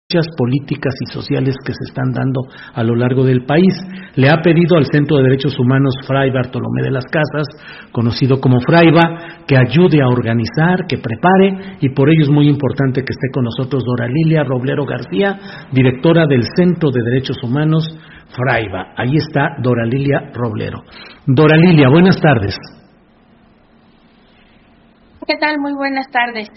muchas políticas y sociales que se están dando a lo largo del país. Le ha pedido al Centro de Derechos Humanos Fray Bartolomé de las Casas, conocido como Fraiba, que ayude a organizar, que prepare, y por ello es muy importante que esté con nosotros Dora Lilia Roblero García, directora del Centro de Derechos Humanos Fraiba. Ahí está Dora Lilia Roblero. Dora Lilia, buenas tardes. ¿Qué tal? Muy buenas tardes.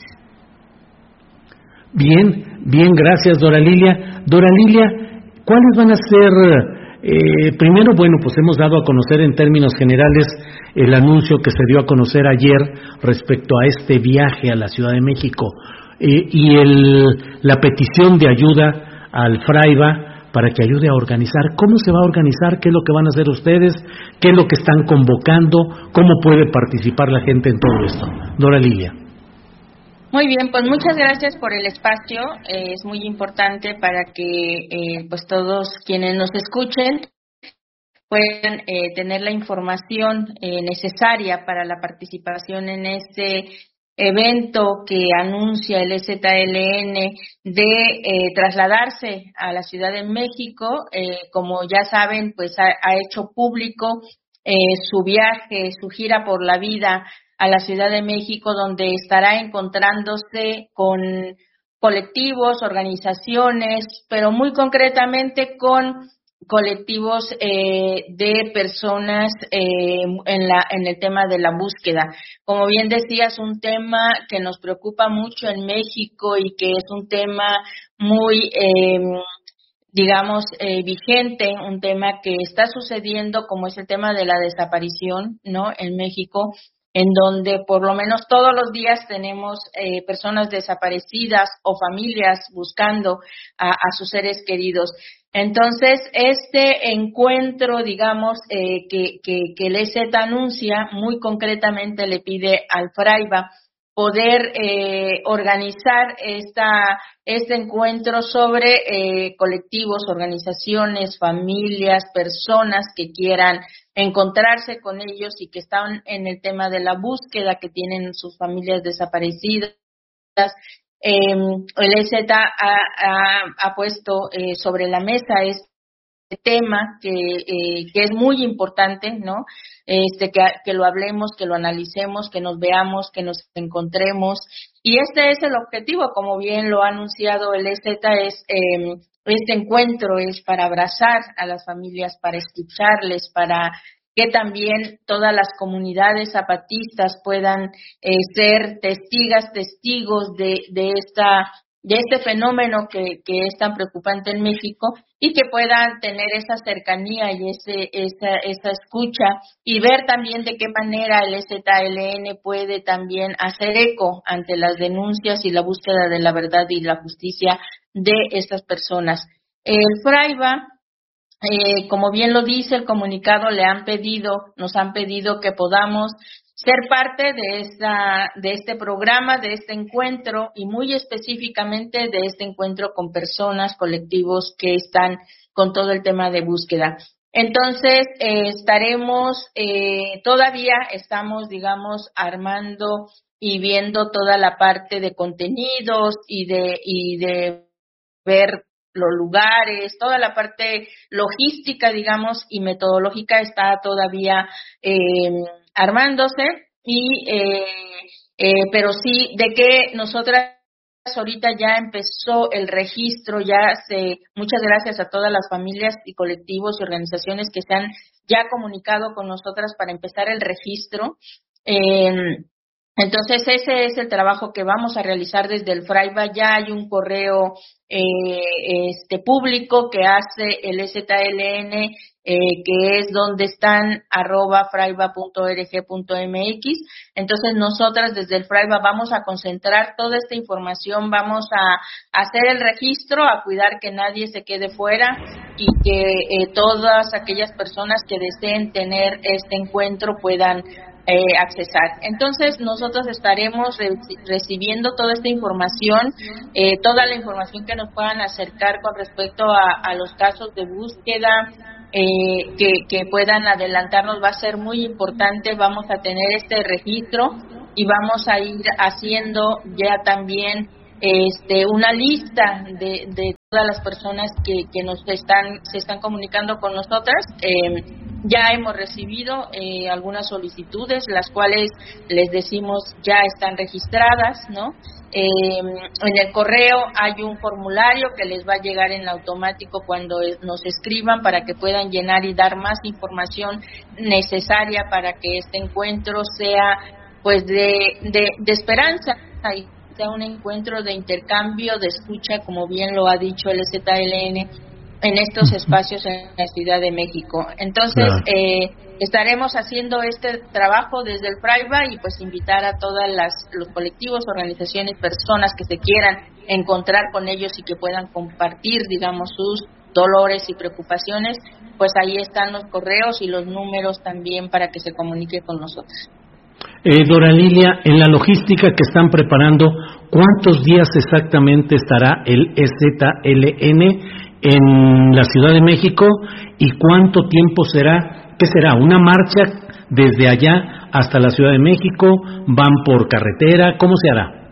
Bien, gracias Dora Lilia. Dora Lilia, ¿cuáles van a ser, primero, pues hemos dado a conocer en términos generales el anuncio que se dio a conocer ayer respecto a este viaje a la Ciudad de México y la petición de ayuda al Fraiba para que ayude a organizar? ¿Cómo se va a organizar? ¿Qué es lo que van a hacer ustedes? ¿Qué es lo que están convocando? ¿Cómo puede participar la gente en todo esto? Dora Lilia. Muy bien, pues muchas gracias por el espacio. Es muy importante para que pues todos quienes nos escuchen puedan tener la información necesaria para la participación en este evento que anuncia el EZLN de trasladarse a la Ciudad de México. Como ya saben, pues ha hecho público su viaje, su gira por la vida a la Ciudad de México, donde estará encontrándose con colectivos, organizaciones, pero muy concretamente con colectivos de personas en el tema de la búsqueda. Como bien decías, un tema que nos preocupa mucho en México y que es un tema muy vigente, un tema que está sucediendo, como es el tema de la desaparición, ¿no?, en México, en donde por lo menos todos los días tenemos personas desaparecidas o familias buscando a sus seres queridos. Entonces, este encuentro, que el EZ anuncia, muy concretamente le pide al Fraiba poder organizar este encuentro sobre colectivos, organizaciones, familias, personas que quieran encontrarse con ellos y que están en el tema de la búsqueda, que tienen sus familias desaparecidas. El EZ ha puesto sobre la mesa este tema que es muy importante, ¿no? Que lo hablemos, que lo analicemos, que nos veamos, que nos encontremos. Y este es el objetivo, como bien lo ha anunciado el EZ, este encuentro es para abrazar a las familias, para escucharles, para que también todas las comunidades zapatistas puedan ser testigos de este fenómeno que es tan preocupante en México, y que puedan tener esa cercanía y esa escucha, y ver también de qué manera el EZLN puede también hacer eco ante las denuncias y la búsqueda de la verdad y la justicia de estas personas. El Fraiba, como bien lo dice el comunicado, nos han pedido que podamos ser parte de este programa, de este encuentro, y muy específicamente de este encuentro con personas, colectivos que están con todo el tema de búsqueda. Entonces, todavía estamos, armando y viendo toda la parte de contenidos y de ver los lugares, toda la parte logística, y metodológica está todavía armándose, pero sí, de que nosotras ahorita ya empezó el registro, muchas gracias a todas las familias y colectivos y organizaciones que se han ya comunicado con nosotras para empezar el registro. Entonces, ese es el trabajo que vamos a realizar desde el Fraiba. Ya hay un correo público que hace el EZLN, que es donde están @fraiba.org.mx. Entonces, nosotras desde el Fraiba vamos a concentrar toda esta información, vamos a hacer el registro, a cuidar que nadie se quede fuera y que todas aquellas personas que deseen tener este encuentro puedan accesar. Entonces, nosotros estaremos recibiendo toda esta información, toda la información que nos puedan acercar con respecto a los casos de búsqueda, que puedan adelantarnos, va a ser muy importante. Vamos a tener este registro y vamos a ir haciendo ya también una lista de todas las personas que se están comunicando con nosotras. Ya hemos recibido algunas solicitudes, las cuales les decimos ya están registradas, ¿no? En el correo hay un formulario que les va a llegar en automático cuando nos escriban, para que puedan llenar y dar más información necesaria para que este encuentro sea pues de esperanza, y sea un encuentro de intercambio, de escucha, como bien lo ha dicho el ZLN en estos espacios en la Ciudad de México. Entonces, estaremos haciendo este trabajo desde el PRAIVA, y pues invitar a todas los colectivos, organizaciones, personas que se quieran encontrar con ellos y que puedan compartir, digamos, sus dolores y preocupaciones. Pues ahí están los correos y los números también para que se comunique con nosotros. Dora Lilia, en la logística que están preparando, ¿cuántos días exactamente estará el EZLN en la Ciudad de México, y cuánto tiempo será? ¿Qué será? ¿Una marcha desde allá hasta la Ciudad de México? ¿Van por carretera? ¿Cómo se hará?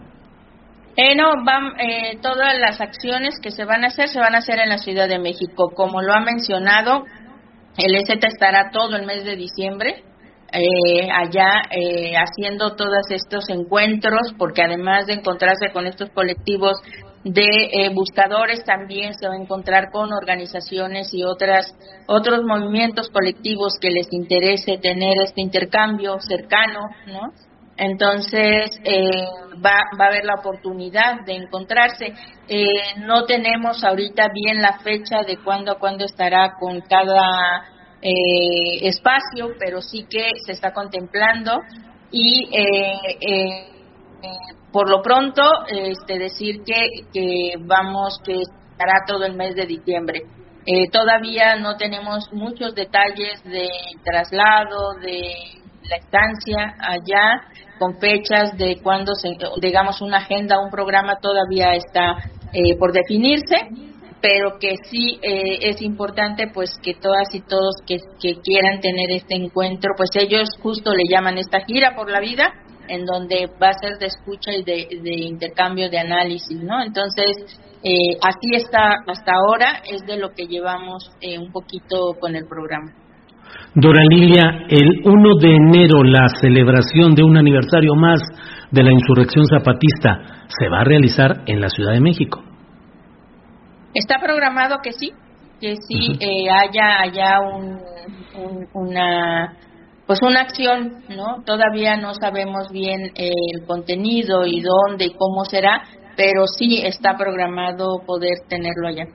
Todas las acciones que se van a hacer en la Ciudad de México. Como lo ha mencionado, el EZ estará todo el mes de diciembre allá haciendo todos estos encuentros, porque además de encontrarse con estos colectivos de buscadores, también se va a encontrar con organizaciones y otros movimientos colectivos que les interese tener este intercambio cercano, ¿no? Entonces va a haber la oportunidad de encontrarse. No tenemos ahorita bien la fecha de cuándo a cuándo estará con cada espacio, pero sí que se está contemplando, y por lo pronto decir que estará todo el mes de diciembre. Todavía no tenemos muchos detalles de traslado, de la estancia allá, con fechas de cuándo digamos, una agenda, un programa todavía está por definirse, pero que sí es importante pues que todas y todos que quieran tener este encuentro, pues ellos justo le llaman esta gira por la vida, en donde va a ser de escucha y de intercambio de análisis, ¿no? Entonces, así está hasta ahora, es de lo que llevamos un poquito con el programa. Dora Lilia, el 1 de enero, la celebración de un aniversario más de la insurrección zapatista, ¿se va a realizar en la Ciudad de México? Está programado que sí, haya una acción, ¿no? Todavía no sabemos bien el contenido y dónde y cómo será, pero sí está programado poder tenerlo allá.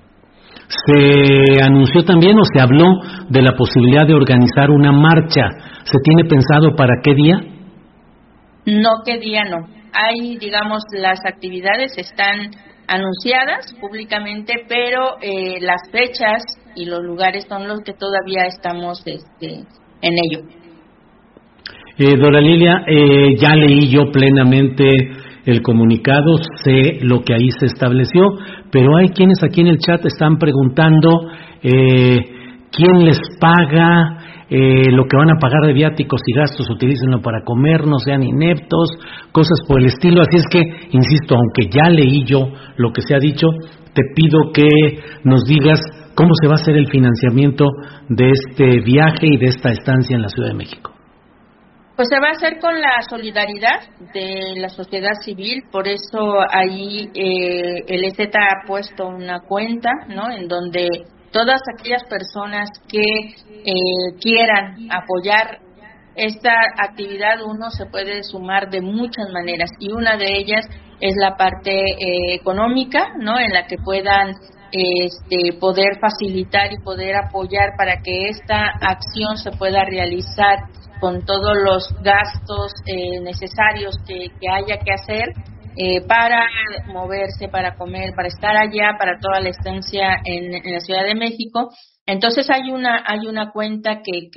Se anunció también, o se habló de la posibilidad de organizar una marcha. ¿Se tiene pensado para qué día? No, qué día no. Hay, digamos, las actividades están anunciadas públicamente, pero las fechas y los lugares son los que todavía estamos en ello. Dora Lilia, ya leí yo plenamente el comunicado, sé lo que ahí se estableció, pero hay quienes aquí en el chat están preguntando quién les paga, lo que van a pagar de viáticos y gastos, utilícenlo para comer, no sean ineptos, cosas por el estilo. Así es que, insisto, aunque ya leí yo lo que se ha dicho, te pido que nos digas cómo se va a hacer el financiamiento de este viaje y de esta estancia en la Ciudad de México. Pues se va a hacer con la solidaridad de la sociedad civil, por eso ahí el EZ ha puesto una cuenta, ¿no?, en donde todas aquellas personas que quieran apoyar esta actividad, uno se puede sumar de muchas maneras, y una de ellas es la parte económica, ¿no?, en la que puedan poder facilitar y poder apoyar para que esta acción se pueda realizar con todos los gastos necesarios que haya que hacer para moverse, para comer, para estar allá, para toda la estancia en la Ciudad de México. Entonces hay una cuenta que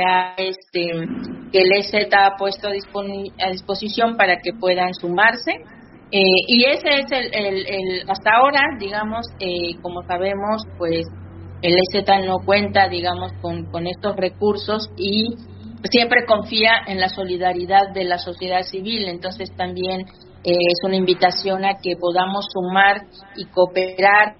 el EZ ha puesto a disposición para que puedan sumarse. Y ese es el hasta ahora, digamos, como sabemos, pues el EZ no cuenta, digamos, con estos recursos, y siempre confía en la solidaridad de la sociedad civil. Entonces también es una invitación a que podamos sumar y cooperar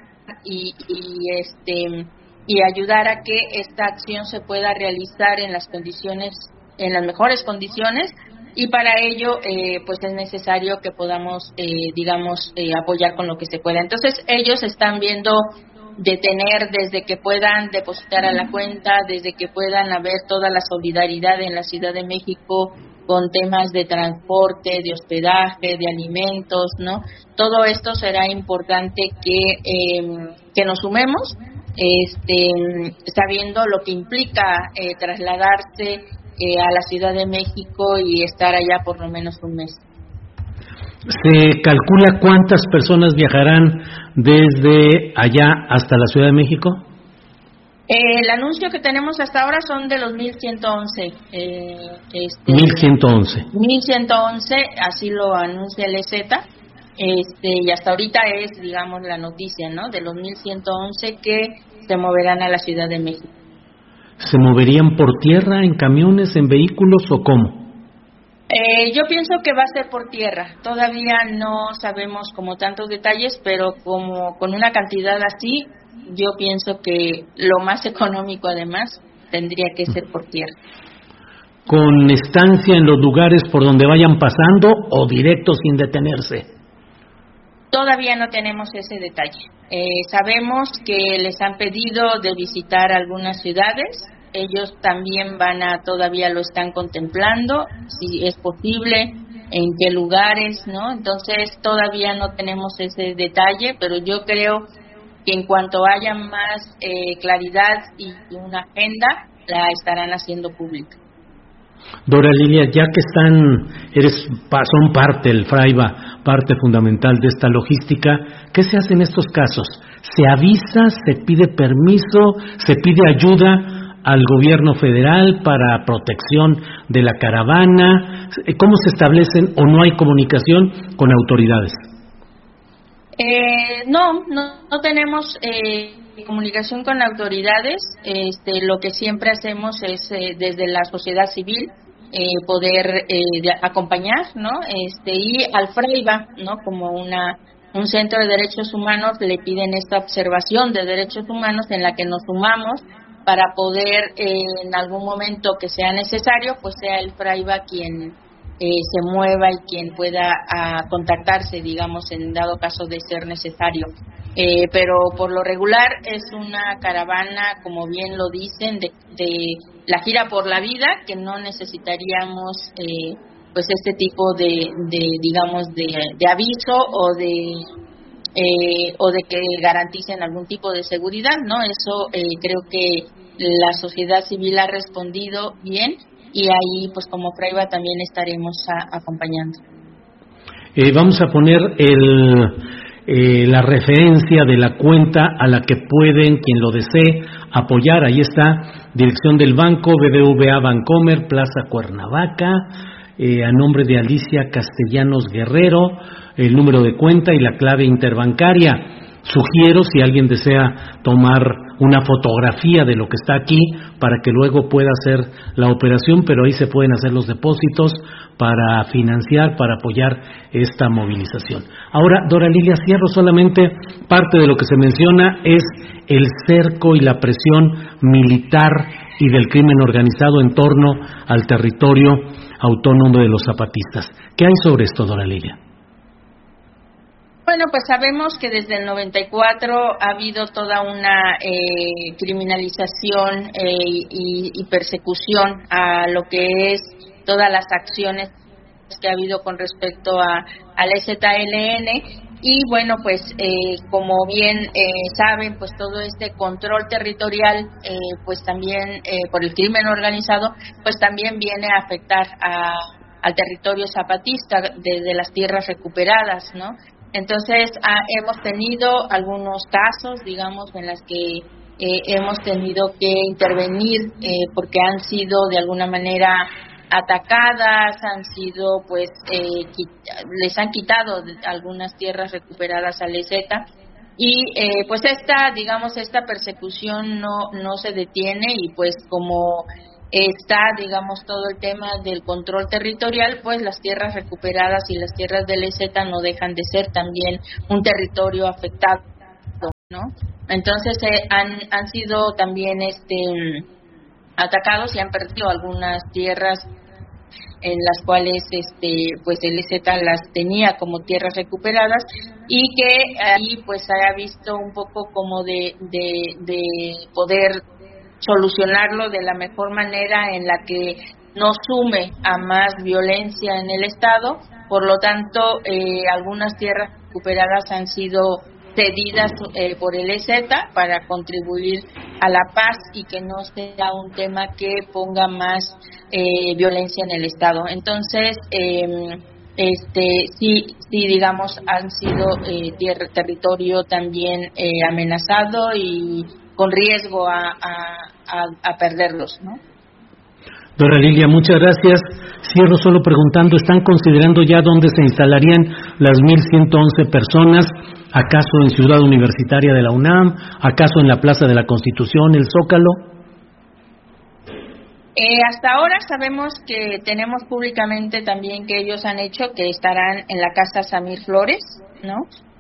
y ayudar a que esta acción se pueda realizar en las mejores condiciones, y para ello pues es necesario que podamos apoyar con lo que se pueda. Entonces ellos están viendo de tener desde que puedan depositar a la cuenta, desde que puedan haber toda la solidaridad en la Ciudad de México con temas de transporte, de hospedaje, de alimentos, ¿no? Todo esto será importante que nos sumemos, sabiendo lo que implica trasladarse a la Ciudad de México y estar allá por lo menos un mes. ¿Se calcula cuántas personas viajarán desde allá hasta la Ciudad de México? El anuncio que tenemos hasta ahora son de los 1,111. 1,111. 1,111, así lo anuncia el EZ. Y hasta ahorita es, digamos, la noticia, ¿no? De los 1,111 que se moverán a la Ciudad de México. ¿Se moverían por tierra, en camiones, en vehículos o cómo? Yo pienso que va a ser por tierra. Todavía no sabemos como tantos detalles, pero como con una cantidad así, yo pienso que lo más económico además tendría que ser por tierra. ¿Con estancia en los lugares por donde vayan pasando o directo sin detenerse? Todavía no tenemos ese detalle. Sabemos que les han pedido de visitar algunas ciudades. Ellos también todavía lo están contemplando, si es posible, en qué lugares, ¿no? Entonces todavía no tenemos ese detalle, pero yo creo que en cuanto haya más claridad y una agenda, la estarán haciendo pública. Dora Lilia, ya que son parte, el Fraiba, parte fundamental de esta logística, ¿qué se hace en estos casos? ¿Se avisa, se pide permiso, se pide ayuda al gobierno federal para protección de la caravana? ¿Cómo se establecen o no hay comunicación con autoridades? No tenemos comunicación con autoridades. Lo que siempre hacemos es desde la sociedad civil poder acompañar, ¿no? Y al Fraiba, ¿no? Como un centro de derechos humanos, le piden esta observación de derechos humanos en la que nos sumamos para poder en algún momento que sea necesario, pues sea el Fraiba quien se mueva y quien pueda contactarse, digamos, en dado caso de ser necesario. Pero por lo regular es una caravana, como bien lo dicen, de la gira por la vida, que no necesitaríamos pues este tipo de aviso o de que garanticen algún tipo de seguridad, ¿no? Eso creo que la sociedad civil ha respondido bien, y ahí pues como Fraiba también estaremos acompañando. Vamos a poner la referencia de la cuenta a la que pueden, quien lo desee, apoyar. Ahí está, dirección del banco, BBVA Bancomer, Plaza Cuernavaca, a nombre de Alicia Castellanos Guerrero, el número de cuenta y la clave interbancaria. Sugiero, si alguien desea tomar una fotografía de lo que está aquí para que luego pueda hacer la operación, pero ahí se pueden hacer los depósitos para financiar, para apoyar esta movilización. Ahora, Dora Lilia, cierro solamente parte de lo que se menciona es el cerco y la presión militar y del crimen organizado en torno al territorio autónomo de los zapatistas. ¿Qué hay sobre esto, Dora Lilia? Bueno, pues sabemos que desde el 94 ha habido toda una criminalización y persecución a lo que es todas las acciones que ha habido con respecto al EZLN, y bueno, pues como bien saben, pues todo este control territorial pues también por el crimen organizado pues también viene a afectar al territorio zapatista desde las tierras recuperadas, ¿no? Entonces hemos tenido algunos casos, digamos, en las que hemos tenido que intervenir porque han sido de alguna manera atacadas, han sido pues les han quitado algunas tierras recuperadas al EZ, y pues esta persecución no se detiene, y pues como está, digamos, todo el tema del control territorial, pues las tierras recuperadas y las tierras del EZ no dejan de ser también un territorio afectado, ¿no? Entonces han sido también atacados y han perdido algunas tierras en las cuales pues el EZ las tenía como tierras recuperadas, y que ahí pues haya visto un poco como de poder solucionarlo de la mejor manera en la que no sume a más violencia en el Estado. Por lo tanto, algunas tierras recuperadas han sido cedidas por el EZ para contribuir a la paz y que no sea un tema que ponga más violencia en el Estado. Entonces, sí, digamos, han sido territorio también amenazado y con riesgo a perderlos, ¿no? Dora Lilia, muchas gracias. Cierro solo preguntando, ¿están considerando ya dónde se instalarían las 1,111 personas? ¿Acaso en Ciudad Universitaria de la UNAM? ¿Acaso en la Plaza de la Constitución, el Zócalo? Hasta ahora sabemos que tenemos públicamente también que ellos han hecho que estarán en la Casa Samir Flores, ¿no?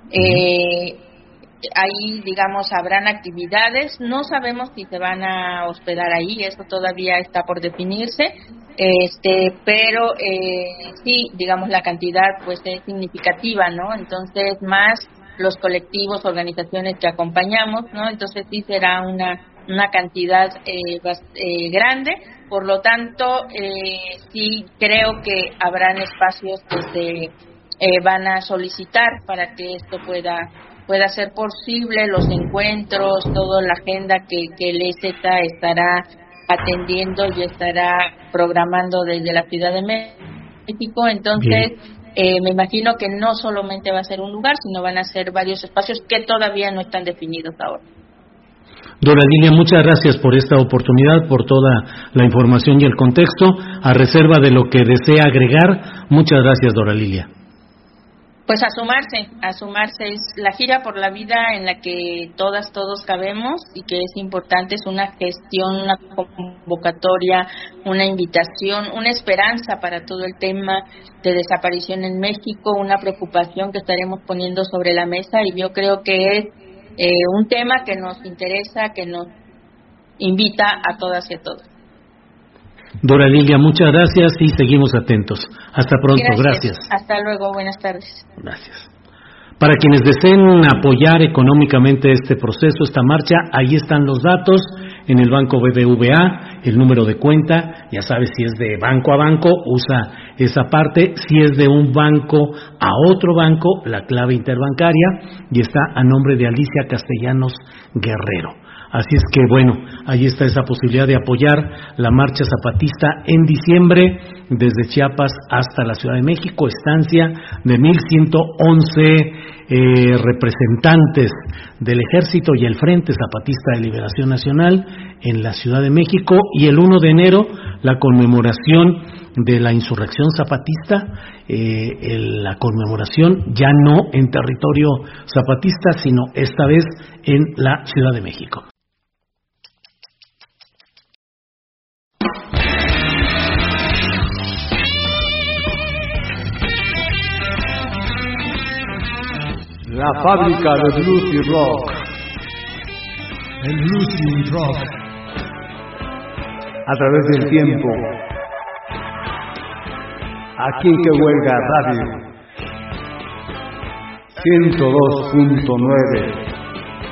Ahí, digamos, habrán actividades. No sabemos si se van a hospedar ahí, eso todavía está por definirse, pero sí, digamos, la cantidad pues es significativa, ¿no? Entonces, más los colectivos, organizaciones que acompañamos, ¿no? Entonces sí será una cantidad grande. Por lo tanto, sí creo que habrán espacios que se van a solicitar para que esto pueda ser posible, los encuentros, toda la agenda que el EZ estará atendiendo y estará programando desde la Ciudad de México. Entonces, me imagino que no solamente va a ser un lugar, sino van a ser varios espacios que todavía no están definidos ahora. Dora Lilia, muchas gracias por esta oportunidad, por toda la información y el contexto. A reserva de lo que desea agregar, muchas gracias, Dora Lilia. Pues a sumarse, es la gira por la vida en la que todos cabemos y que es importante, es una gestión, una convocatoria, una invitación, una esperanza para todo el tema de desaparición en México, una preocupación que estaremos poniendo sobre la mesa, y yo creo que es un tema que nos interesa, que nos invita a todas y a todos. Dora Lilia, muchas gracias y seguimos atentos. Hasta pronto, gracias. Hasta luego, buenas tardes. Gracias. Para quienes deseen apoyar económicamente este proceso, esta marcha, ahí están los datos en el Banco BBVA, el número de cuenta, ya sabes, si es de banco a banco, usa esa parte, si es de un banco a otro banco, la clave interbancaria, y está a nombre de Alicia Castellanos Guerrero. Así es que, bueno, ahí está esa posibilidad de apoyar la marcha zapatista en diciembre, desde Chiapas hasta la Ciudad de México, estancia de 1,111 representantes del Ejército y el Frente Zapatista de Liberación Nacional en la Ciudad de México, y el 1 de enero la conmemoración de la insurrección zapatista, la conmemoración ya no en territorio zapatista, sino esta vez en la Ciudad de México. La fábrica de blues y rock. El blues y rock. A través del tiempo. Aquí que huelga radio. 102.9.